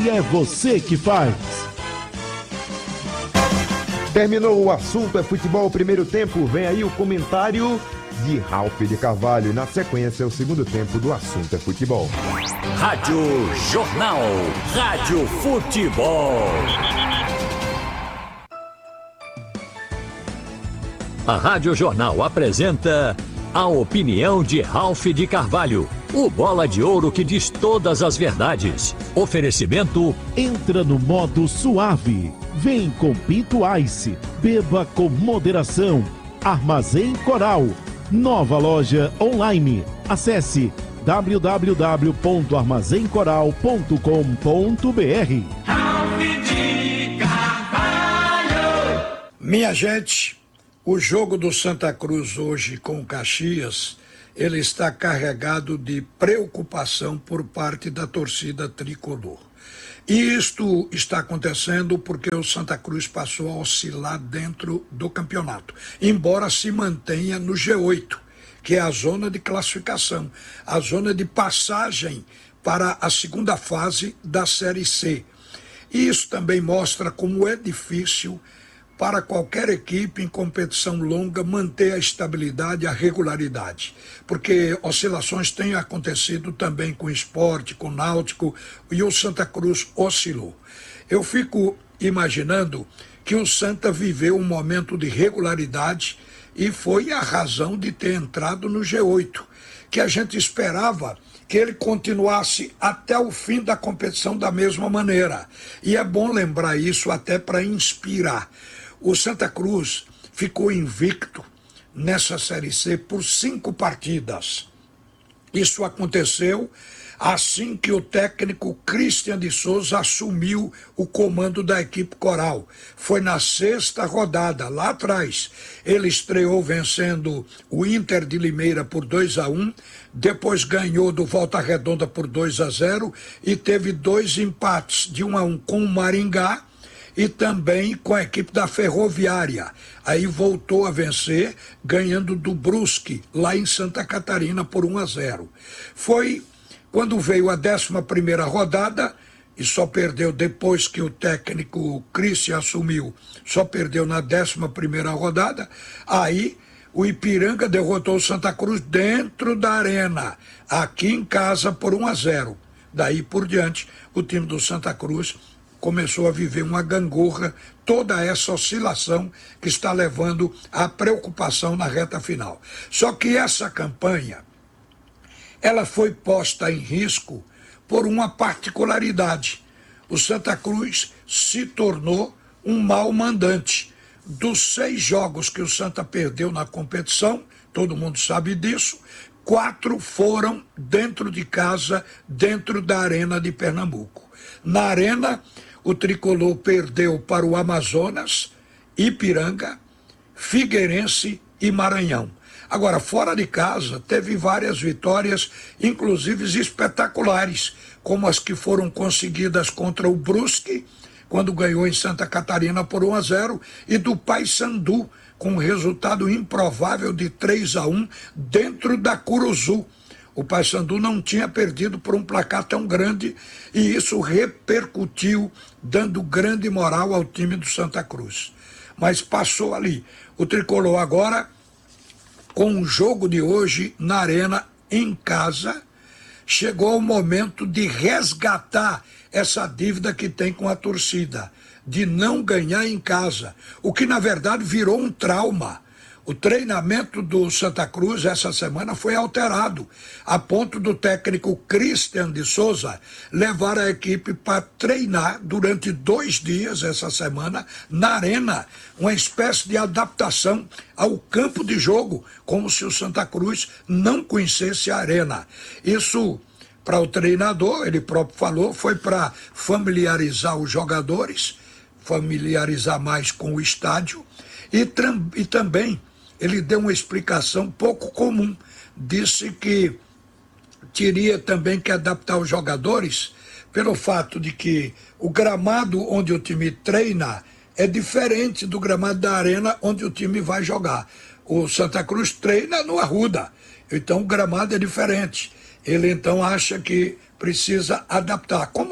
e é você que faz. Terminou o assunto é futebol, primeiro tempo. Vem aí o comentário de Ralf de Carvalho. Na sequência, o segundo tempo do assunto é futebol. Rádio Jornal. Rádio Futebol. A Rádio Jornal apresenta a opinião de Ralf de Carvalho. O bola de ouro que diz todas as verdades. Oferecimento. Entra no modo suave. Vem com Pinto Ice. Beba com moderação. Armazém Coral. Nova loja online. Acesse www.armazencoral.com.br. Ralf de Carvalho. Minha gente, o jogo do Santa Cruz hoje com o Caxias, ele está carregado de preocupação por parte da torcida tricolor. E isto está acontecendo porque o Santa Cruz passou a oscilar dentro do campeonato, embora se mantenha no G8, que é a zona de classificação, a zona de passagem para a segunda fase da Série C. E isso também mostra como é difícil para qualquer equipe em competição longa manter a estabilidade e a regularidade, porque oscilações têm acontecido também com o Sport, com o Náutico, e o Santa Cruz oscilou. Eu fico imaginando que o Santa viveu um momento de regularidade e foi a razão de ter entrado no G8, que a gente esperava que ele continuasse até o fim da competição da mesma maneira. E é bom lembrar isso até para inspirar. O Santa Cruz ficou invicto nessa Série C por 5 partidas. Isso aconteceu assim que o técnico Christian de Souza assumiu o comando da equipe coral. Foi na 6ª rodada, lá atrás. Ele estreou vencendo o Inter de Limeira por 2-1, depois ganhou do Volta Redonda por 2-0 e teve 2 empates de 1-1 com o Maringá e também com a equipe da Ferroviária. Aí voltou a vencer, ganhando do Brusque, lá em Santa Catarina, por 1-0. Foi quando veio a 11ª rodada, e só perdeu depois que o técnico Christian assumiu, só perdeu na 11ª rodada, aí o Ipiranga derrotou o Santa Cruz dentro da arena, aqui em casa por 1-0. Daí por diante, o time do Santa Cruz começou a viver uma gangorra, toda essa oscilação que está levando à preocupação na reta final. Só que essa campanha, ela foi posta em risco por uma particularidade. O Santa Cruz se tornou um mau mandante. Dos 6 jogos que o Santa perdeu na competição, todo mundo sabe disso, 4 foram dentro de casa, dentro da Arena de Pernambuco. Na Arena, o tricolor perdeu para o Amazonas, Ipiranga, Figueirense e Maranhão. Agora, fora de casa, teve várias vitórias, inclusive espetaculares, como as que foram conseguidas contra o Brusque, quando ganhou em Santa Catarina por 1-0, e do Paysandu, com um resultado improvável de 3-1 dentro da Curuzu. O Paysandu não tinha perdido por um placar tão grande e isso repercutiu, dando grande moral ao time do Santa Cruz. Mas passou ali. O tricolor agora, com o jogo de hoje na Arena, em casa, chegou o momento de resgatar essa dívida que tem com a torcida, de não ganhar em casa, o que na verdade virou um trauma. O treinamento do Santa Cruz essa semana foi alterado, a ponto do técnico Christian de Souza levar a equipe para treinar durante 2 dias essa semana na Arena, uma espécie de adaptação ao campo de jogo, como se o Santa Cruz não conhecesse a Arena. Isso, para o treinador, ele próprio falou, foi para familiarizar os jogadores, familiarizar mais com o estádio e também ele deu uma explicação pouco comum. Disse que teria também que adaptar os jogadores pelo fato de que o gramado onde o time treina é diferente do gramado da arena onde o time vai jogar. O Santa Cruz treina no Arruda, então o gramado é diferente. Ele então acha que precisa adaptar. Como